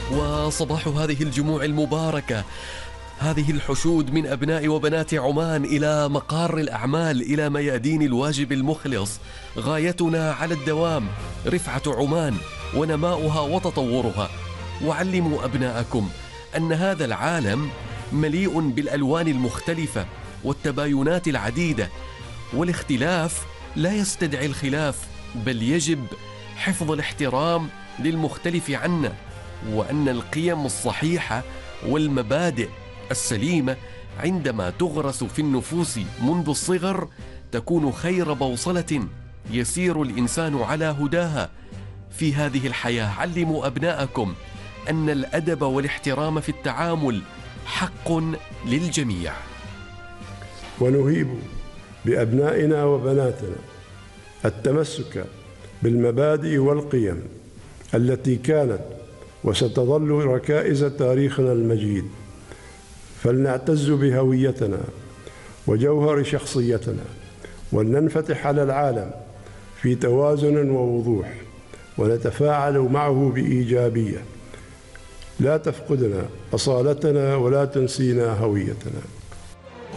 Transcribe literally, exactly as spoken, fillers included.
وصباح هذه الجموع المباركة، هذه الحشود من أبناء وبنات عمان إلى مقار الأعمال، إلى ميادين الواجب المخلص. غايتنا على الدوام رفعة عمان ونماؤها وتطورها. وعلموا أبناءكم أن هذا العالم مليء بالألوان المختلفة والتباينات العديدة، والاختلاف لا يستدعي الخلاف، بل يجب حفظ الاحترام للمختلف عنا، وأن القيم الصحيحة والمبادئ السليمة عندما تغرس في النفوس منذ الصغر تكون خير بوصلة يسير الإنسان على هداها في هذه الحياة. علموا أبناءكم أن الأدب والاحترام في التعامل حق للجميع. ونهيب بأبنائنا وبناتنا التمسك بالمبادئ والقيم التي كانت وستظل ركائز تاريخنا المجيد، فلنعتز بهويتنا وجوهر شخصيتنا، ولننفتح على العالم في توازن ووضوح، ونتفاعل معه بإيجابية، لا تفقدنا أصالتنا ولا تنسينا هويتنا.